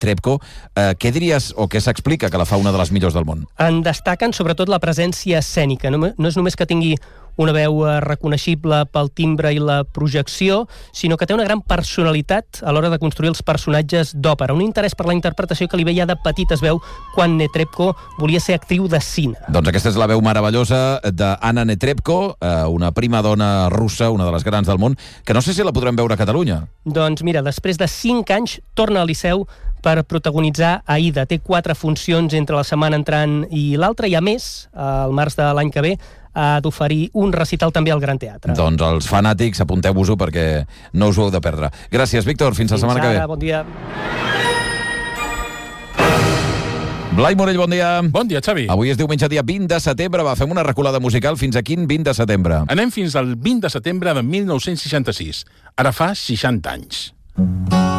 Trepko. Què diries o què s'explica que la fa una de les millors del món? En destaquen sobretot la presència escènica. No és només que tingui una veu reconeixible pel timbre i la projecció, sinó que té una gran personalitat a l'hora de construir els personatges d'òpera. Un interès per la interpretació que li veia de petit es veu quan Netrebko volia ser actriu de cine. Doncs aquesta és la veu meravellosa d'Anna Netrebko, una prima dona russa, una de les grans del món, que no sé si la podrem veure a Catalunya. Doncs mira, després de 5 anys torna al Liceu per protagonitzar Aida. Té 4 funcions entre la setmana entrant i l'altra, i a més, al març de l'any que ve, ha d'oferir un recital també al Gran Teatre. Doncs els fanàtics, apunteu-vos-ho perquè no us ho heu de perdre. Gràcies, Víctor. Fins la setmana que ve. Bon dia. Blai Morell, bon dia. Bon dia, Xavi. Avui és diumenge, dia 20 de setembre. Va, fem una reculada musical. Fins a quin 20 de setembre? Anem fins al 20 de setembre de 1966. Ara fa 60 anys.